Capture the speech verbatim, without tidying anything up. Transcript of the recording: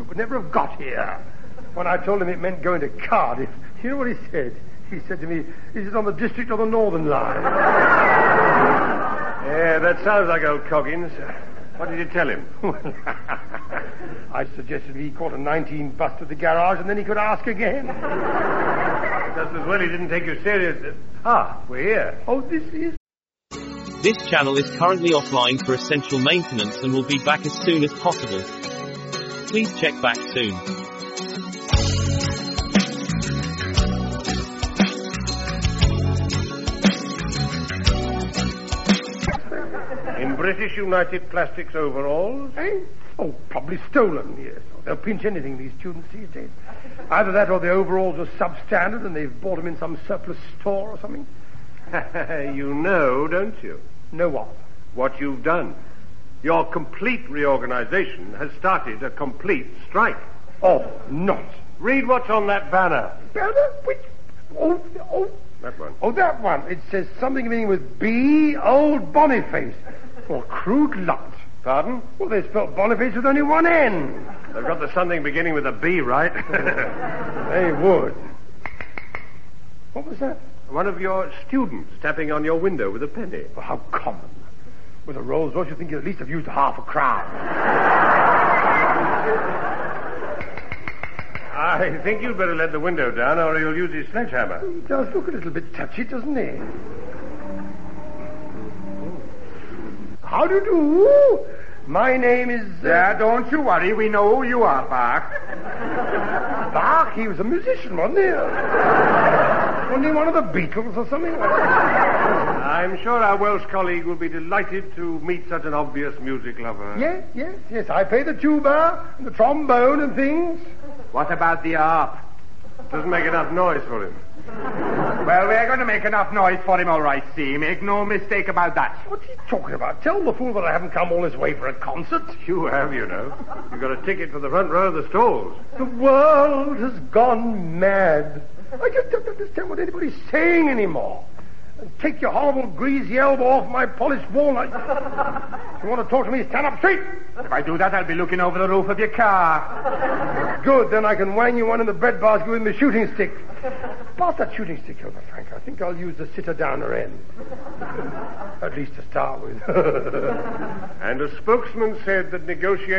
would never have got here. When I told him it meant going to Cardiff, you know what he said? He said to me, is it on the District or the Northern Line? Yeah, that sounds like old Coggins. What did you tell him? I suggested he caught a nineteen bus to the garage and then he could ask again. Just as well he didn't take you serious. Ah, we're here. Oh, this is... This channel is currently offline for essential maintenance and will be back as soon as possible. Please check back soon. In British United Plastics overalls? Eh? Oh, probably stolen, yes. They'll pinch anything, these students these days. Either that or the overalls are substandard and they've bought them in some surplus store or something. You know, don't you? Know what? What you've done. Your complete reorganization has started a complete strike. Oh, not. Read what's on that banner. Banner? Which? Oh, oh. That one. Oh, that one. It says something beginning with B, Old Boniface. Or crude lot. Pardon? Well, they spelled Boniface with only one N. They've got the something beginning with a B, right? They would. What was that? One of your students tapping on your window with a penny. Oh, how common. With a Rolls Royce, you'd think you'd at least have used half a crown. I think you'd better let the window down or he'll use his sledgehammer. He does look a little bit touchy, doesn't he? How do you do? My name is... Uh... Yeah, don't you worry. We know who you are, Bach. Bach? He was a musician, wasn't he? Wasn't he one of the Beatles or something? I'm sure our Welsh colleague will be delighted to meet such an obvious music lover. Yes, yes, yes. I play the tuba and the trombone and things. What about the harp? Doesn't make enough noise for him. Well, we're going to make enough noise for him, all right, see. Make no mistake about that. What's he talking about? Tell the fool that I haven't come all this way for a concert. You have, you know. You've got a ticket for the front row of the stalls. The world has gone mad. I just don't understand what anybody's saying anymore. Take your horrible greasy elbow off my polished walnut. If you want to talk to me, stand up straight. If I do that, I'll be looking over the roof of your car. Good, then I can wang you one in the breadbasket with my shooting stick. Pass that shooting stick over, Frank. I think I'll use the sitter-downer end. At least to start with. And a spokesman said that negotiations